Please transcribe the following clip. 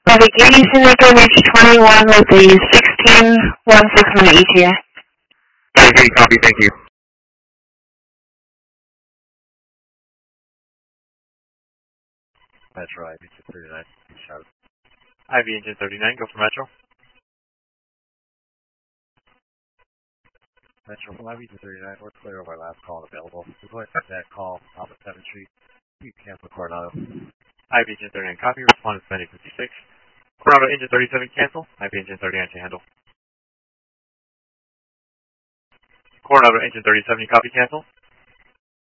Navigating Syndicate H21 with the 1616 on the ETA. Okay, copy, thank you. Metro, IV 239, Charlotte. IV engine 39, go for Metro. Metro from IV 239, we're clear of our last call available. We're going to that call off of 7th Street. You can cancel Coronado. IV engine 39, copy, respond to 2056. Coronado engine 37, cancel. IV engine 39 to handle. Coronado engine 37, you copy, cancel.